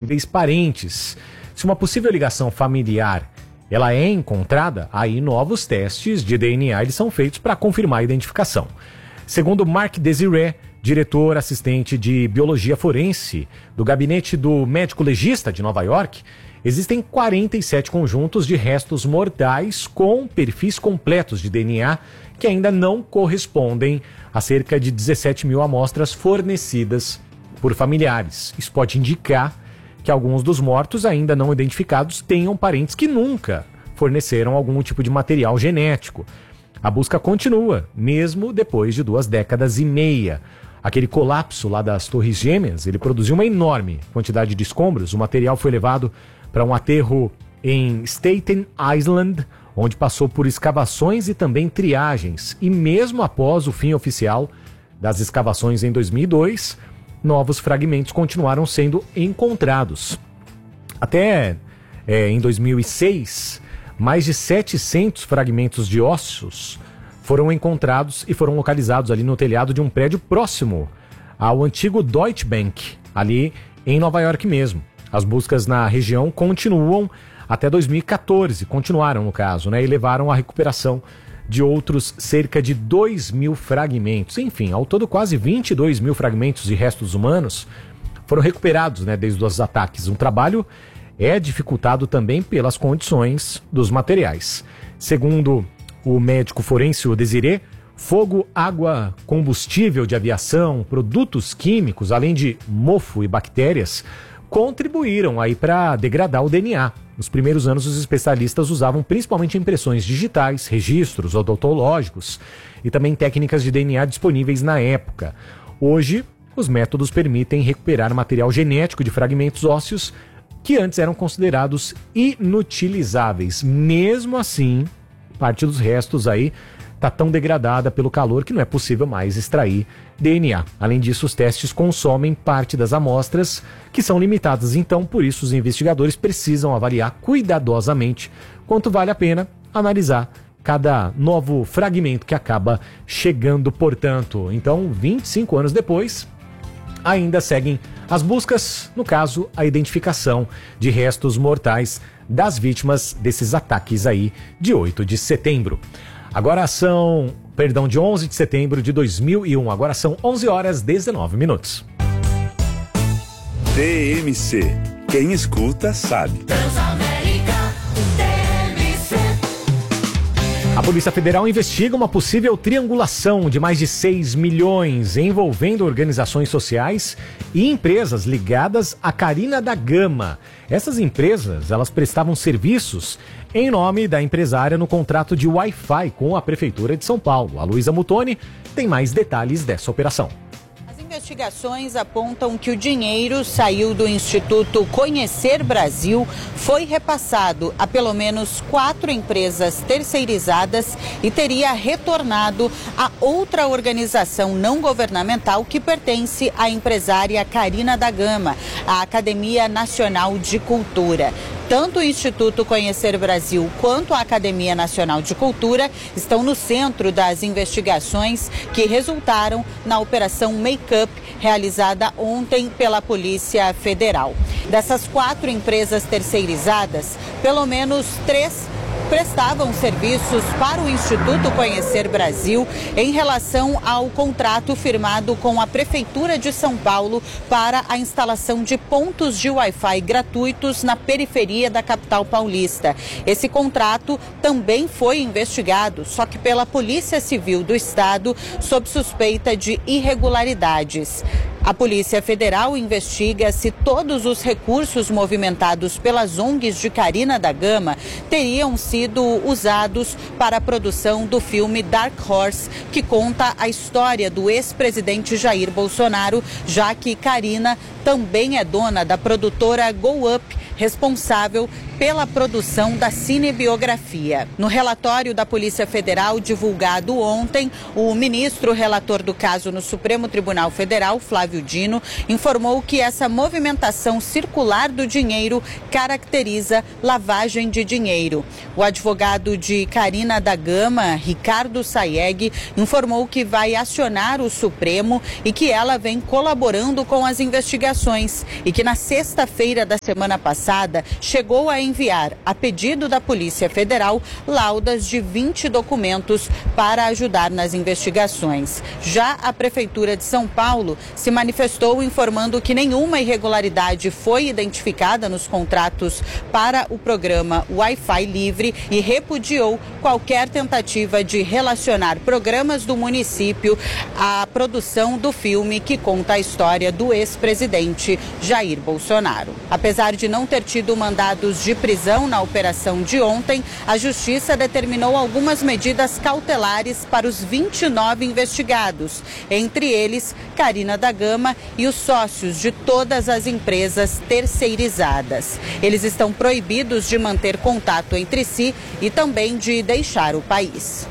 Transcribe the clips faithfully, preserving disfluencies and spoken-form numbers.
possíveis parentes. Se uma possível ligação familiar ela é encontrada, aí novos testes de D N A eles são feitos para confirmar a identificação. Segundo Mark Desiré, diretor assistente de biologia forense do gabinete do médico legista de Nova York, existem quarenta e sete conjuntos de restos mortais com perfis completos de D N A que ainda não correspondem a cerca de dezessete mil amostras fornecidas por familiares. Isso pode indicar que alguns dos mortos ainda não identificados tenham parentes que nunca forneceram algum tipo de material genético. A busca continua, mesmo depois de duas décadas e meia. Aquele colapso lá das Torres Gêmeas, ele produziu uma enorme quantidade de escombros. O material foi levado para um aterro em Staten Island, onde passou por escavações e também triagens. E mesmo após o fim oficial das escavações em dois mil e dois, novos fragmentos continuaram sendo encontrados. Até é, em dois mil e seis, mais de setecentos fragmentos de ossos foram encontrados e foram localizados ali no telhado de um prédio próximo ao antigo Deutsche Bank, ali em Nova York mesmo. As buscas na região continuam até dois mil e quatorze, continuaram no caso, né, e levaram à recuperação de outros cerca de dois mil fragmentos. Enfim, ao todo quase vinte e dois mil fragmentos de restos humanos foram recuperados, né, desde os ataques. Um trabalho é dificultado também pelas condições dos materiais. Segundo o médico forense o Desiré, fogo, água, combustível de aviação, produtos químicos, além de mofo e bactérias, contribuíram aí para degradar o D N A. Nos primeiros anos, os especialistas usavam principalmente impressões digitais, registros odontológicos e também técnicas de D N A disponíveis na época. Hoje, os métodos permitem recuperar material genético de fragmentos ósseos que antes eram considerados inutilizáveis. Mesmo assim, parte dos restos aí está tão degradada pelo calor que não é possível mais extrair D N A. Além disso, os testes consomem parte das amostras, que são limitadas. Então, por isso, os investigadores precisam avaliar cuidadosamente quanto vale a pena analisar cada novo fragmento que acaba chegando, portanto. Então, vinte e cinco anos depois, ainda seguem as buscas, no caso, a identificação de restos mortais das vítimas desses ataques aí de oito de setembro. Agora são, perdão, de onze de setembro de dois mil e um. Agora são onze horas e dezenove minutos. T M C. Quem escuta sabe. Transamérica T M C. A Polícia Federal investiga uma possível triangulação de mais de seis milhões envolvendo organizações sociais e empresas ligadas a Carina da Gama. Essas empresas, elas prestavam serviços em nome da empresária no contrato de Wi-Fi com a Prefeitura de São Paulo. A Luísa Mutoni tem mais detalhes dessa operação. As investigações apontam que o dinheiro saiu do Instituto Conhecer Brasil, foi repassado a pelo menos quatro empresas terceirizadas e teria retornado a outra organização não governamental que pertence à empresária Carina da Gama, a Academia Nacional de Cultura. Tanto o Instituto Conhecer Brasil quanto a Academia Nacional de Cultura estão no centro das investigações que resultaram na Operação Make-up, realizada ontem pela Polícia Federal. Dessas quatro empresas terceirizadas, pelo menos três prestavam serviços para o Instituto Conhecer Brasil em relação ao contrato firmado com a Prefeitura de São Paulo para a instalação de pontos de Wi-Fi gratuitos na periferia da capital paulista. Esse contrato também foi investigado, só que pela Polícia Civil do Estado, sob suspeita de irregularidades. A Polícia Federal investiga se todos os recursos movimentados pelas O N Gs de Carina da Gama teriam sido usados para a produção do filme Dark Horse, que conta a história do ex-presidente Jair Bolsonaro, já que Carina também é dona da produtora Go Up, responsável pela produção da cinebiografia. No relatório da Polícia Federal divulgado ontem, o ministro relator do caso no Supremo Tribunal Federal, Flávio Dino, informou que essa movimentação circular do dinheiro caracteriza lavagem de dinheiro. O advogado de Carina da Gama, Ricardo Sayeg, informou que vai acionar o Supremo e que ela vem colaborando com as investigações e que na sexta-feira da semana passada chegou a enviar, a pedido da Polícia Federal, laudas de vinte documentos para ajudar nas investigações. Já a Prefeitura de São Paulo se manifestou informando que nenhuma irregularidade foi identificada nos contratos para o programa Wi-Fi Livre e repudiou qualquer tentativa de relacionar programas do município à produção do filme que conta a história do ex-presidente Jair Bolsonaro. Apesar de não ter tido mandados de prisão na operação de ontem, a Justiça determinou algumas medidas cautelares para os vinte e nove investigados, entre eles Carina da Gama e os sócios de todas as empresas terceirizadas. Eles estão proibidos de manter contato entre si e também de deixar o país.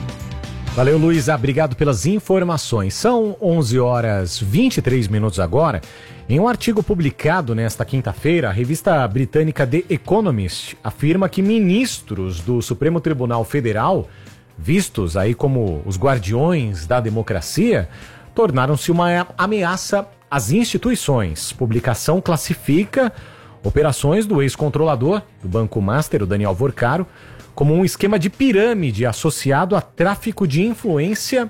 Valeu, Luísa. Obrigado pelas informações. São onze horas e vinte e três minutos agora. Em um artigo publicado nesta quinta-feira, a revista britânica The Economist afirma que ministros do Supremo Tribunal Federal, vistos aí como os guardiões da democracia, tornaram-se uma ameaça às instituições. Publicação classifica operações do ex-controlador do Banco Master, o Daniel Vorcaro, como um esquema de pirâmide associado a tráfico de influência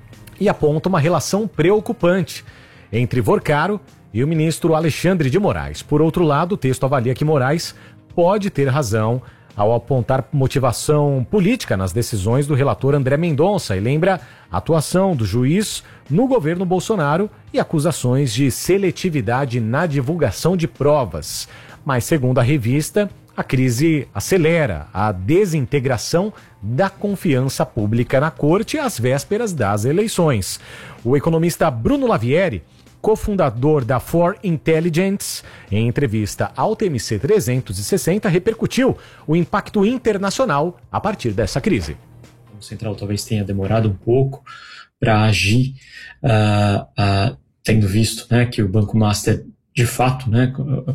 e aponta uma relação preocupante entre Vorcaro e o ministro Alexandre de Moraes. Por outro lado, o texto avalia que Moraes pode ter razão ao apontar motivação política nas decisões do relator André Mendonça e lembra a atuação do juiz no governo Bolsonaro e acusações de seletividade na divulgação de provas. Mas, segundo a revista, a crise acelera a desintegração da confiança pública na corte às vésperas das eleições. O economista Bruno Lavieri, cofundador da For Intelligence, em entrevista ao T M C trezentos e sessenta, repercutiu o impacto internacional a partir dessa crise. O Banco Central talvez tenha demorado um pouco para agir, uh, uh, tendo visto, né, que o Banco Master, de fato, né,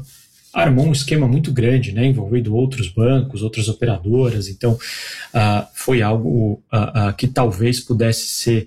armou um esquema muito grande, né, envolvendo outros bancos, outras operadoras. Então, uh, foi algo uh, uh, que talvez pudesse ser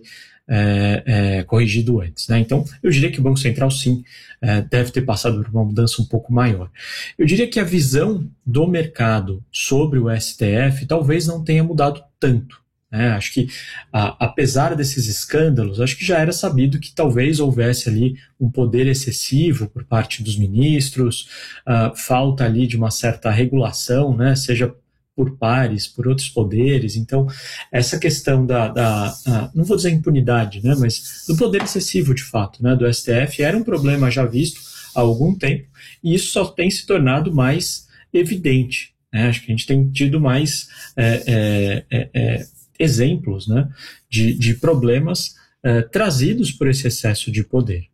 É, é, corrigido antes, né? Então, eu diria que o Banco Central, sim, é, deve ter passado por uma mudança um pouco maior. Eu diria que a visão do mercado sobre o S T F talvez não tenha mudado tanto, né? Acho que, a, apesar desses escândalos, acho que já era sabido que talvez houvesse ali um poder excessivo por parte dos ministros, a, falta ali de uma certa regulação, né? Seja por pares, por outros poderes. Então, essa questão da, da a, não vou dizer impunidade, né, mas do poder excessivo, de fato, né, do S T F, era um problema já visto há algum tempo, e isso só tem se tornado mais evidente, né? Acho que a gente tem tido mais é, é, é, é, exemplos, né, de, de problemas é, trazidos por esse excesso de poder.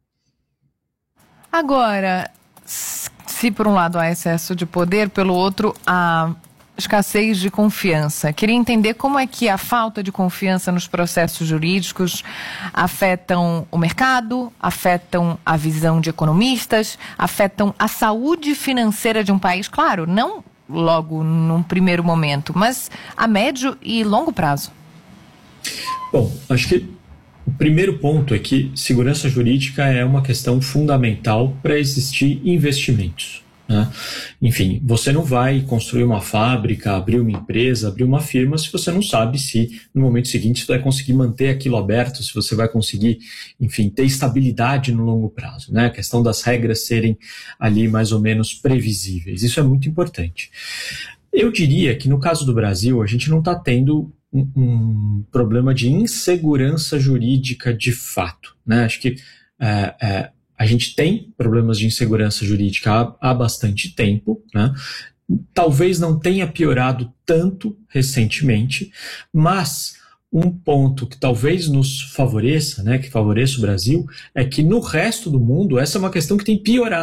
Agora, se por um lado há excesso de poder, pelo outro há escassez de confiança. Queria entender como é que a falta de confiança nos processos jurídicos afetam o mercado, afetam a visão de economistas, afetam a saúde financeira de um país, claro, não logo num primeiro momento, mas a médio e longo prazo. Bom, acho que o primeiro ponto é que segurança jurídica é uma questão fundamental para existir investimentos, né? Enfim, você não vai construir uma fábrica, abrir uma empresa, abrir uma firma se você não sabe se no momento seguinte você vai conseguir manter aquilo aberto, se você vai conseguir, enfim, ter estabilidade no longo prazo, né? A questão das regras serem ali mais ou menos previsíveis, isso é muito importante. Eu diria que no caso do Brasil a gente não está tendo um, um problema de insegurança jurídica de fato, né? Acho que é, é, a gente tem problemas de insegurança jurídica há, há bastante tempo, né? Talvez não tenha piorado tanto recentemente, mas um ponto que talvez nos favoreça, né, que favoreça o Brasil, é que no resto do mundo essa é uma questão que tem piorado.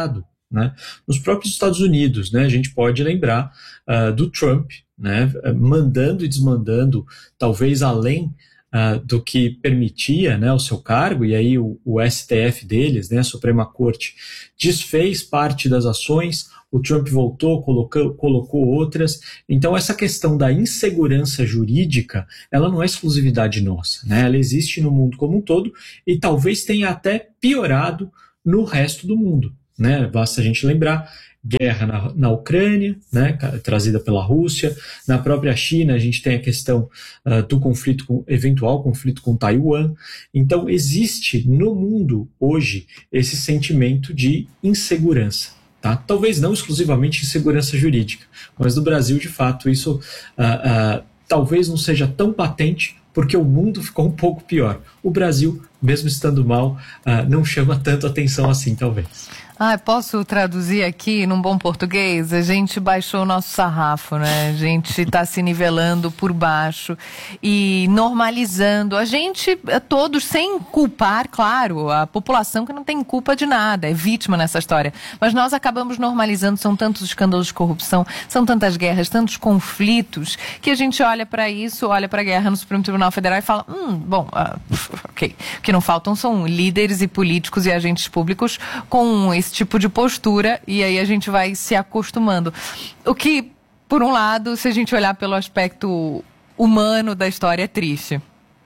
né? Nos próprios Estados Unidos, né? A gente pode lembrar uh, do Trump, né? Mandando e desmandando, talvez além uh, do que permitia, né, o seu cargo, e aí o, o S T F deles, né, a Suprema Corte, desfez parte das ações, o Trump voltou, colocou, colocou outras. Então essa questão da insegurança jurídica, ela não é exclusividade nossa, né? Ela existe no mundo como um todo e talvez tenha até piorado no resto do mundo, né? Basta a gente lembrar, guerra na, na Ucrânia, né, trazida pela Rússia, na própria China a gente tem a questão uh, do conflito, com, eventual conflito com Taiwan. Então existe no mundo hoje esse sentimento de insegurança. Tá? Talvez não exclusivamente insegurança jurídica, mas no Brasil, de fato, isso uh, uh, talvez não seja tão patente, porque o mundo ficou um pouco pior. O Brasil, mesmo estando mal, uh, não chama tanto atenção assim, talvez. Ah, posso traduzir aqui num bom português? A gente baixou o nosso sarrafo, né? A gente está se nivelando por baixo e normalizando. A gente, todos, sem culpar, claro, a população que não tem culpa de nada, é vítima nessa história. Mas nós acabamos normalizando, são tantos escândalos de corrupção, são tantas guerras, tantos conflitos, que a gente olha para isso, olha para a guerra no Supremo Tribunal Federal e fala, hum, bom, uh, ok. O que não faltam são líderes e políticos e agentes públicos com esse tipo de postura, e aí a gente vai se acostumando. O que, por um lado, se a gente olhar pelo aspecto humano da história, é triste.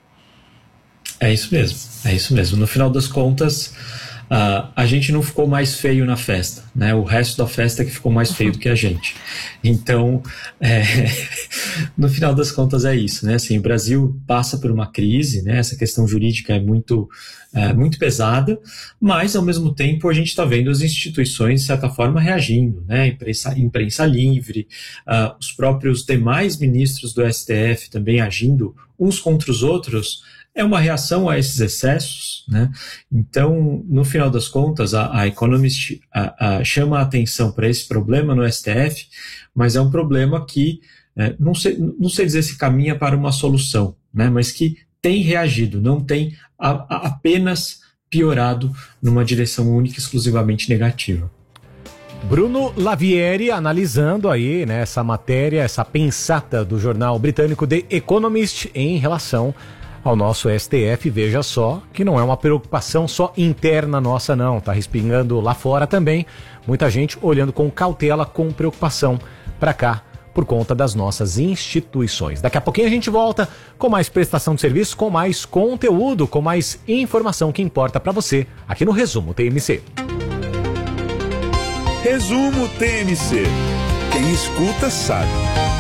É isso mesmo, é isso mesmo. No final das contas, uh, a gente não ficou mais feio na festa, né? O resto da festa é que ficou mais feio do que a gente. Então, é, no final das contas é isso, né? Assim, o Brasil passa por uma crise, né? Essa questão jurídica é muito, é, muito pesada, mas ao mesmo tempo a gente está vendo as instituições, de certa forma, reagindo, né? Imprensa, imprensa livre, uh, os próprios demais ministros do S T F também agindo uns contra os outros. É uma reação a esses excessos, né? Então, no final das contas, a, a Economist a, a, chama a atenção para esse problema no S T F, mas é um problema que, é, não sei, não sei dizer se caminha para uma solução, né? Mas que tem reagido, não tem a, a, apenas piorado numa direção única e exclusivamente negativa. Bruno Lavieri analisando aí, né, essa matéria, essa pensata do jornal britânico The Economist em relação ao nosso S T F. Veja só que não é uma preocupação só interna nossa, não. Tá respingando lá fora também. Muita gente olhando com cautela, com preocupação para cá, por conta das nossas instituições. Daqui a pouquinho a gente volta com mais prestação de serviço, com mais conteúdo, com mais informação que importa para você, aqui no Resumo T M C. Resumo T M C. Quem escuta sabe.